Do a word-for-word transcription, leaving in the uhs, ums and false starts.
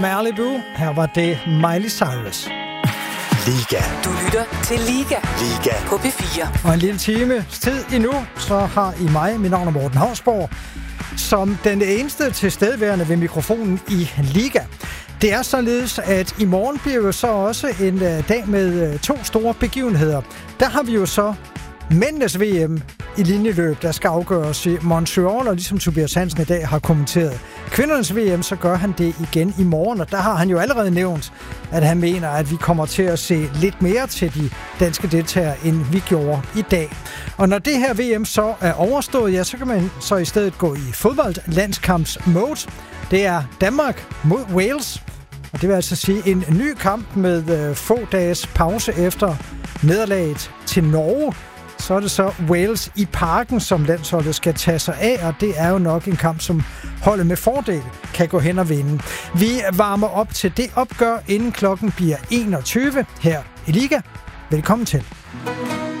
Malibu. Her var det Miley Cyrus. Liga. Du lytter til Liga. Liga. På P fire. Og en lille time tid endnu, så har I mig, mit navn er Morten Hausborg, som den eneste tilstedeværende ved mikrofonen i Liga. Det er således, at i morgen bliver jo så også en dag med to store begivenheder. Der har vi jo så mændenes V M i linjeløb, der skal afgøres i Montreal, og ligesom Tobias Hansen i dag har kommenteret kvindernes V M, så gør han det igen i morgen, og der har han jo allerede nævnt, at han mener, at vi kommer til at se lidt mere til de danske deltagere, end vi gjorde i dag. Og når det her V M så er overstået, ja, så kan man så i stedet gå i fodboldlandskampsmode. Det er Danmark mod Wales, og det vil altså sige en ny kamp med øh, få dages pause efter nederlaget til Norge. Så er det så Wales i Parken, som landsholdet skal tage sig af, og det er jo nok en kamp, som holdet med fordel kan gå hen og vinde. Vi varmer op til det opgør, inden klokken bliver enogtyve her i Liga. Velkommen til.